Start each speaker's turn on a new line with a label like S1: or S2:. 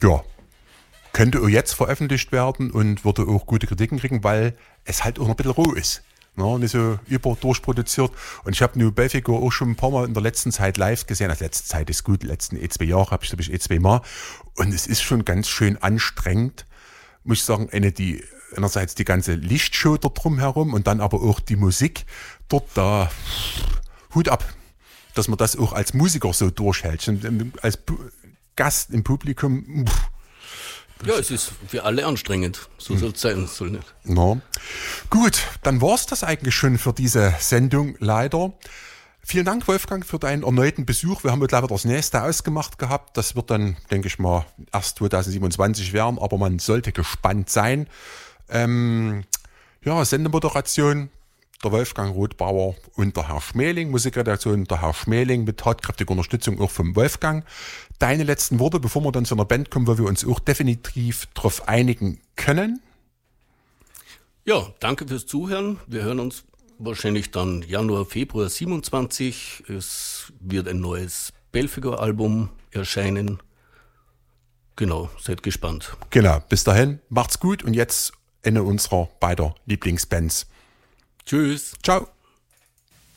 S1: ja, könnte auch jetzt veröffentlicht werden und würde auch gute Kritiken kriegen, weil es halt auch noch ein bisschen roh ist. Ja, nicht so überdurchproduziert. Und ich habe New Belfigur auch schon ein paar Mal in der letzten Zeit live gesehen. Also letzte Zeit ist gut, die letzten 2 Jahre habe ich, glaube ich, 2 Mal. Und es ist schon ganz schön anstrengend, muss ich sagen, einerseits die ganze Lichtshow dort drumherum und dann aber auch die Musik dort, da Hut ab, dass man das auch als Musiker so durchhält. Und als Gast im Publikum,
S2: Ja, es ist für alle anstrengend. So soll es sein. Soll nicht.
S1: na. Gut, dann war's das eigentlich schon für diese Sendung, leider. Vielen Dank, Wolfgang, für deinen erneuten Besuch. Wir haben mittlerweile das nächste ausgemacht gehabt. Das wird dann, denke ich mal, erst 2027 werden, aber man sollte gespannt sein. Sendemoderation, der Wolfgang Rothbauer und der Herr Schmeling, Musikredaktion der Herr Schmeling mit tatkräftiger Unterstützung auch vom Wolfgang. Deine letzten Worte, bevor wir dann zu einer Band kommen, wo wir uns auch definitiv darauf einigen können.
S2: Ja, danke fürs Zuhören. Wir hören uns wahrscheinlich dann Januar, Februar 27. Es wird ein neues Belfigur-Album erscheinen. Genau, seid gespannt.
S1: Genau, bis dahin, macht's gut und jetzt eine unserer beider Lieblingsbands.
S2: Tschüss.
S1: Ciao.